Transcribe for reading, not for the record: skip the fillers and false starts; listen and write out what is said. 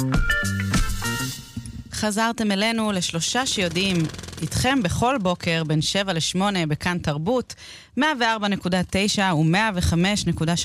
חזרתם אלינו לשלושה שיודעים איתכם בכל בוקר בין 7 ל-8 בכאן תרבות 104.9 ו-105.3